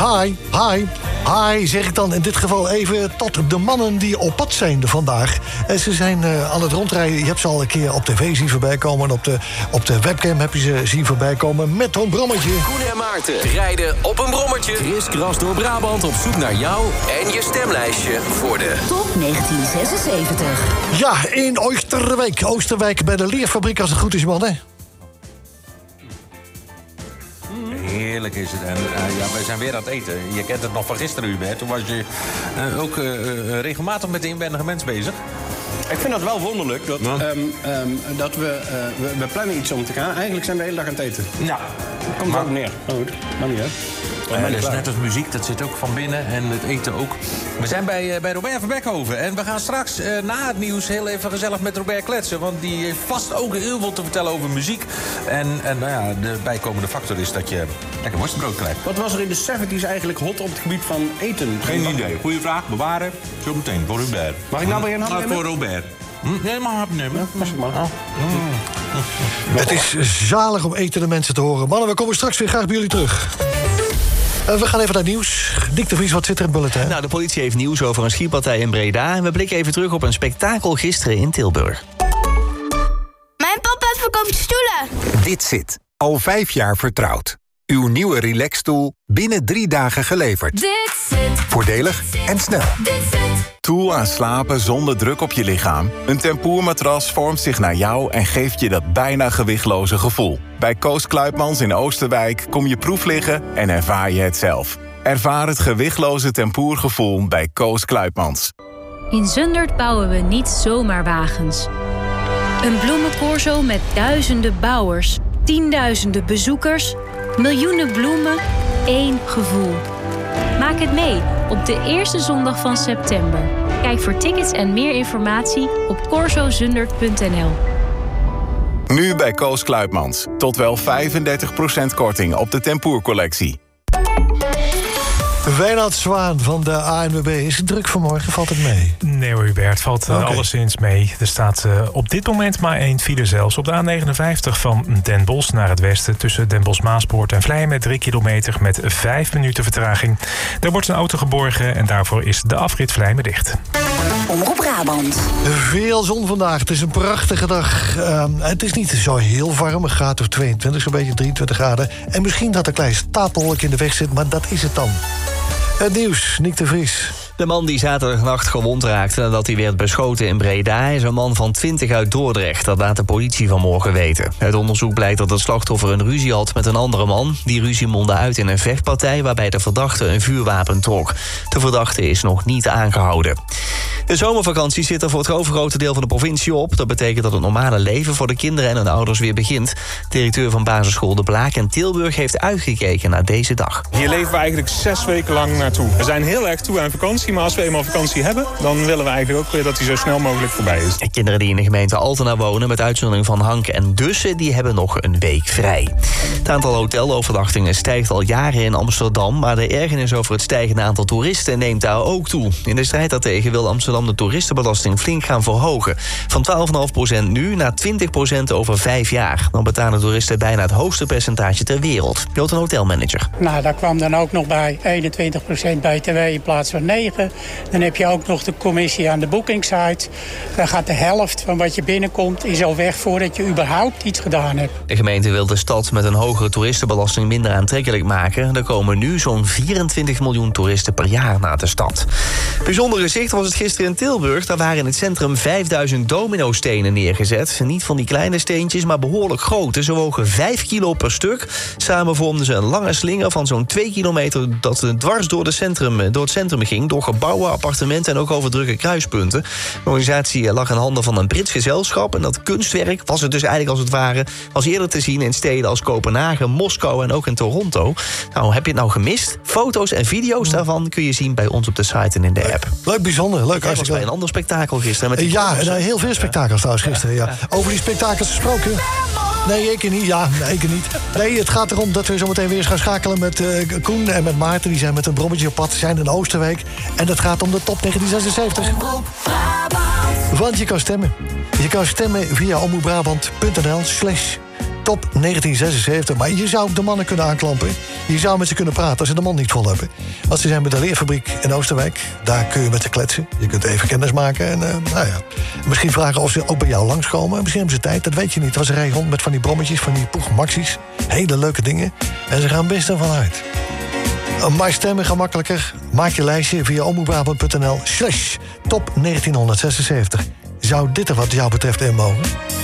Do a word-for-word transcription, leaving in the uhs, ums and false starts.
hi, hi, hi, zeg ik dan in dit geval even tot de mannen die op pad zijn vandaag. En ze zijn uh, aan het rondrijden. Je hebt ze al een keer op tv zien voorbij komen. Op de, op de webcam heb je ze zien voorbij komen met een brommetje. Koen en Maarten rijden op een brommertje. Kriskras door Brabant op zoek naar jou en je stemlijstje voor de Top negentien zesenzeventig. Ja, in Oosterwijk. Oosterwijk bij de leerfabriek als het goed is, man, hè? Heerlijk is het. En uh, ja, wij zijn weer aan het eten. Je kent het nog van gisteren, Hubert. Toen was je uh, ook uh, uh, regelmatig met de inwendige mens bezig. Ik vind dat wel wonderlijk. Dat, ja. um, um, dat we, uh, we... We plannen iets om te gaan. Eigenlijk zijn we de hele dag aan het eten. Ja. Komt er ook neer. Oh, goed. Maar niet, hè? Ja, dat is net als muziek, dat zit ook van binnen en het eten ook. We zijn bij, uh, bij Robert van Beckhoven en we gaan straks uh, na het nieuws heel even gezellig met Robert kletsen. Want die heeft vast ook heel veel te vertellen over muziek. En, en nou ja, de bijkomende factor is dat je lekker worstbrood krijgt. Wat was er in de zeventies eigenlijk hot op het gebied van eten? Geen idee. Goeie vraag. Bewaren. Zo meteen voor Robert. Mag ik nou weer een hap nemen? Voor Robert. Hm? Nee, mag een hap nemen. Ja, mag ik maar. Oh. Mm. Het is zalig om etende mensen te horen. Mannen, we komen straks weer graag bij jullie terug. Uh, we gaan even naar het nieuws. Dick de Vries, wat zit er in het bulletin? Nou, de politie heeft nieuws over een schietpartij in Breda. En we blikken even terug op een spektakel gisteren in Tilburg. Mijn papa verkoopt stoelen. Dit zit. Al vijf jaar vertrouwd. Uw nieuwe relaxstoel binnen drie dagen geleverd. Dit zit. Voordelig en snel. Dit zit. Toe aan slapen zonder druk op je lichaam. Een tempoermatras vormt zich naar jou en geeft je dat bijna gewichtloze gevoel. Bij Koos Kluipmans in Oosterwijk kom je proef liggen en ervaar je het zelf. Ervaar het gewichtloze tempoergevoel bij Koos Kluipmans. In Zundert bouwen we niet zomaar wagens. Een bloemencorso met duizenden bouwers, tienduizenden bezoekers, miljoenen bloemen, één gevoel. Maak het mee op de eerste zondag van september. Kijk voor tickets en meer informatie op corso zundert punt n l. Nu bij Koos Kluipmans. Tot wel vijfendertig procent korting op de tempoercollectie. Wijnand Zwaan van de A N W B. Is het druk vanmorgen? Valt het mee? Nee hoor, Hubert. Valt uh, okay. alleszins mee. Er staat uh, op dit moment maar één file zelfs. Op de A negenenvijftig van Den Bosch naar het westen... tussen Den Bosch-Maaspoort en Vlijmen met drie kilometer... met vijf minuten vertraging. Daar wordt een auto geborgen en daarvoor is de afrit Vlijmen dicht. Omroep Brabant. Veel zon vandaag. Het is een prachtige dag. Uh, het is niet zo heel warm. Een graad of tweeëntwintig, zo'n beetje drieëntwintig graden. En misschien dat een klein stapelwolk in de weg zit, maar dat is het dan. Het nieuws, Nick de Vries. De man die zaterdagnacht gewond raakte nadat hij werd beschoten in Breda... is een man van twintig uit Dordrecht. Dat laat de politie vanmorgen weten. Uit onderzoek blijkt dat het slachtoffer een ruzie had met een andere man. Die ruzie mondde uit in een vechtpartij waarbij de verdachte een vuurwapen trok. De verdachte is nog niet aangehouden. De zomervakantie zit er voor het overgrote deel van de provincie op. Dat betekent dat het normale leven voor de kinderen en hun ouders weer begint. Directeur van basisschool De Blaak in Tilburg heeft uitgekeken naar deze dag. Hier leven we eigenlijk zes weken lang naartoe. We zijn heel erg toe aan vakantie. Maar als we eenmaal vakantie hebben, dan willen we eigenlijk ook weer dat die zo snel mogelijk voorbij is. De kinderen die in de gemeente Altena wonen, met uitzondering van Hank en Dussen, die hebben nog een week vrij. Het aantal hotelovernachtingen stijgt al jaren in Amsterdam, maar de ergernis over het stijgende aantal toeristen neemt daar ook toe. In de strijd daartegen wil Amsterdam de toeristenbelasting flink gaan verhogen. Van twaalf komma vijf procent nu naar twintig procent over vijf jaar. Dan betalen toeristen bijna het hoogste percentage ter wereld. Je hoort een hotelmanager. Nou, daar kwam dan ook nog bij eenentwintig procent B T W in plaats van negen. Dan heb je ook nog de commissie aan de bookingsite. Dan gaat de helft van wat je binnenkomt is al weg voordat je überhaupt iets gedaan hebt. De gemeente wil de stad met een hogere toeristenbelasting minder aantrekkelijk maken. Er komen nu zo'n vierentwintig miljoen toeristen per jaar naar de stad. Bijzonder gezicht was het gisteren in Tilburg. Daar waren in het centrum vijfduizend dominostenen neergezet. Niet van die kleine steentjes, maar behoorlijk grote. Ze wogen vijf kilo per stuk. Samen vormden ze een lange slinger van zo'n twee kilometer... dat dwars door, de centrum, door het centrum ging... door gebouwen, appartementen en ook over drukke kruispunten. De organisatie lag in handen van een Brits gezelschap... en dat kunstwerk was het dus eigenlijk als het ware... was eerder te zien in steden als Kopenhagen, Moskou en ook in Toronto. Nou, heb je het nou gemist? Foto's en video's daarvan kun je zien bij ons op de site en in de app. Leuk, bijzonder. Leuk. Dat was bij een ander spektakel gisteren. Met die ja, nou, heel veel spektakels trouwens gisteren. Ja. Over die spektakels gesproken... Nee, ik niet. Ja, nee, ik niet. Nee, het gaat erom dat we zo meteen weer eens gaan schakelen met uh, Koen en met Maarten. Die zijn met een brommetje op pad. Ze zijn in Oosterwijk. En dat gaat om de top negentien zesenzeventig. Want je kan stemmen. Je kan stemmen via omroepbrabant punt n l slash top negentien zesenzeventig. Maar je zou de mannen kunnen aanklampen. Je zou met ze kunnen praten als ze de mond niet vol hebben. Als ze zijn bij de leerfabriek in Oosterwijk. Daar kun je met ze kletsen. Je kunt even kennis maken. En uh, nou ja, misschien vragen of ze ook bij jou langskomen. Misschien hebben ze tijd, dat weet je niet. Er was een rij rond met van die brommetjes, van die Poeg Maxi's. Hele leuke dingen. En ze gaan best ervan uit. Maar stemmen gemakkelijker. Maak je lijstje via omroepbrabant punt n l slash top negentien zesenzeventig. Zou dit er wat jou betreft in mogen?